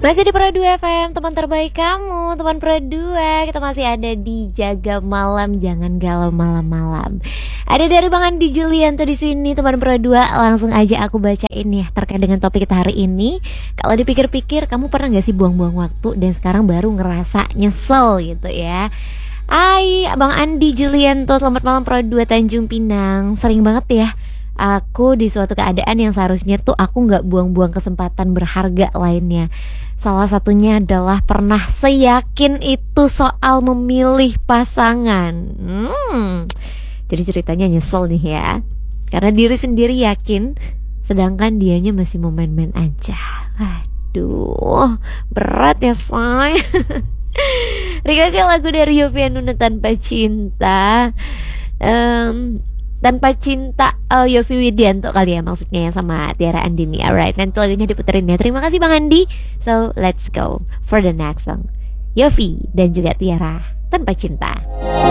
Masih di Pro 2 FM, teman terbaik kamu, teman Pro 2. Kita masih ada di Jaga Malam, jangan galau malam-malam. Ada dari Bang Andi Julianto di sini, teman Pro 2. Langsung aja aku bacain ya terkait dengan topik kita hari ini. Kalau dipikir-pikir, kamu pernah gak sih buang-buang waktu dan sekarang baru ngerasa nyesel gitu ya? Hai, Bang Andi Julianto, selamat malam Pro 2 Tanjung Pinang. Sering banget ya aku di suatu keadaan yang seharusnya tuh aku nggak buang-buang kesempatan berharga lainnya. Salah satunya adalah pernah seyakin itu soal memilih pasangan. Jadi ceritanya nyesel nih ya, karena diri sendiri yakin, sedangkan dianya masih mau main-main aja. Aduh, berat ya say. Requestnya lagu dari Yovianuna Tanpa Cinta. Tanpa Cinta Yofi Widianto kali ya maksudnya ya, sama Tiara Andini. Alright, nanti lagunya diputerin ya. Terima kasih Bang Andi. So let's go for the next song. Yofi dan juga Tiara, Tanpa Cinta.